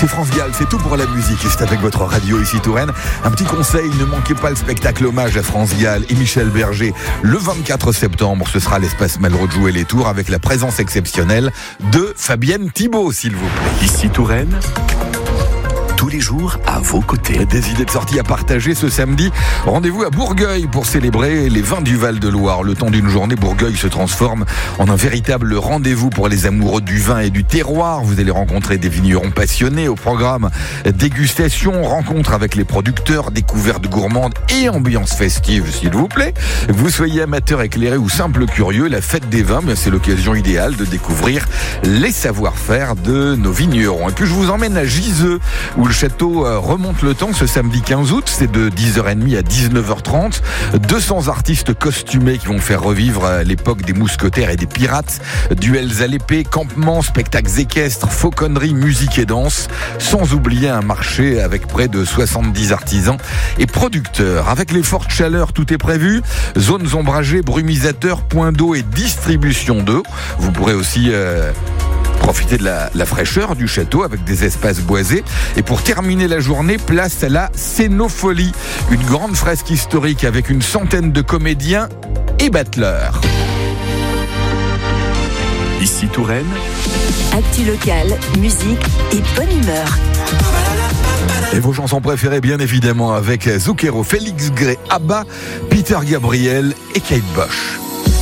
C'est France Gall, c'est tout pour la musique. C'est avec votre radio ici Touraine. Un petit conseil, ne manquez pas le spectacle hommage à France Gall et Michel Berger. Le 24 septembre, ce sera l'espace Malraux de Jouer les Tours avec la présence exceptionnelle de Fabienne Thibault, s'il vous plaît. Ici Touraine, tous les jours à vos côtés. Des idées de sortie à partager ce samedi. Rendez-vous à Bourgueil pour célébrer les vins du Val-de-Loire. Le temps d'une journée, Bourgueil se transforme en un véritable rendez-vous pour les amoureux du vin et du terroir. Vous allez rencontrer des vignerons passionnés au programme dégustation, rencontre avec les producteurs, découvertes gourmandes et ambiance festive, s'il vous plaît. Vous soyez amateur éclairé ou simple curieux, la fête des vins, c'est l'occasion idéale de découvrir les savoir-faire de nos vignerons. Et puis je vous emmène à Giseux, où le château remonte le temps ce samedi 15 août. C'est de 10h30 à 19h30. 200 artistes costumés qui vont faire revivre l'époque des mousquetaires et des pirates. Duels à l'épée, campements, spectacles équestres, fauconnerie, musique et danse. Sans oublier un marché avec près de 70 artisans et producteurs. Avec les fortes chaleurs, tout est prévu. Zones ombragées, brumisateurs, points d'eau et distribution d'eau. Vous pourrez aussi profiter de la fraîcheur du château avec des espaces boisés. Et pour terminer la journée, place à la Scénopholie, une grande fresque historique avec une centaine de comédiens et battleurs. Ici Touraine, actu locale, musique et bonne humeur. Et vos chansons préférées, bien évidemment, avec Zucchero, Félix Gray, Abba, Peter Gabriel et Kate Bush.